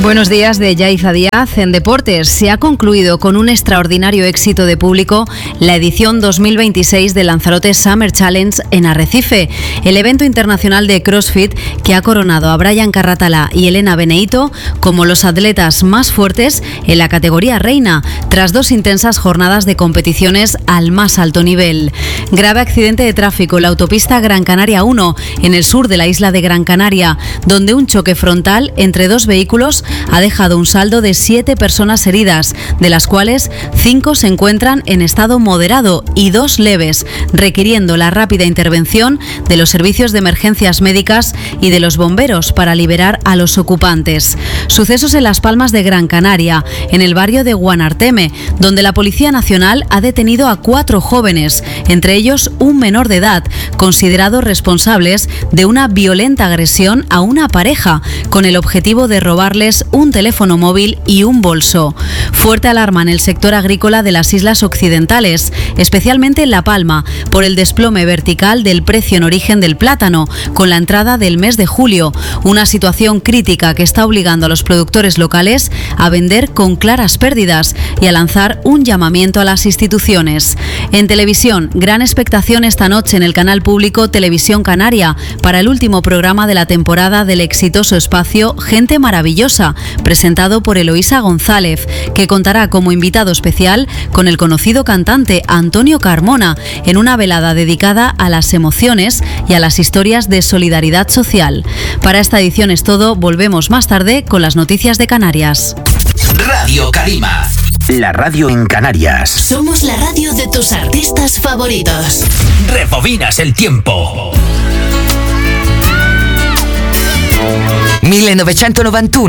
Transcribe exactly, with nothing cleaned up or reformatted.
Buenos días de Yaiza Díaz. En deportes se ha concluido con un extraordinario éxito de público la edición dos mil veintiséis de Lanzarote Summer Challenge en Arrecife, el evento internacional de CrossFit que ha coronado a Brian Carratalá y Elena Beneito como los atletas más fuertes en la categoría reina, tras dos intensas jornadas de competiciones al más alto nivel. Grave accidente de tráfico en la autopista Gran Canaria uno, en el sur de la isla de Gran Canaria, donde un choque frontal entre dos vehículos ha dejado un saldo de siete personas heridas, de las cuales cinco se encuentran en estado moderado y dos leves, requiriendo la rápida intervención de los servicios de emergencias médicas y de los bomberos para liberar a los ocupantes. Sucesos en Las Palmas de Gran Canaria, en el barrio de Guanarteme, donde la Policía Nacional ha detenido a cuatro jóvenes, entre ellos un menor de edad, considerados responsables de una violenta agresión a una pareja, con el objetivo de robarles un teléfono móvil y un bolso. Fuerte alarma en el sector agrícola de las Islas Occidentales, especialmente en La Palma, por el desplome vertical del precio en origen del plátano, con la entrada del mes de julio, una situación crítica que está obligando a los productores locales a vender con claras pérdidas y a lanzar un llamamiento a las instituciones. En televisión, gran expectación esta noche en el canal público Televisión Canaria para el último programa de la temporada del exitoso espacio Gente Maravillosa, presentado por Eloísa González, que contará como invitado especial con el conocido cantante Antonio Carmona, en una velada dedicada a las emociones y a las historias de solidaridad social. Para esta edición es todo, volvemos más tarde con las noticias de Canarias. Radio Calima, la radio en Canarias. Somos la radio de tus artistas favoritos. Rebobinas el tiempo. millenovecentonovantuno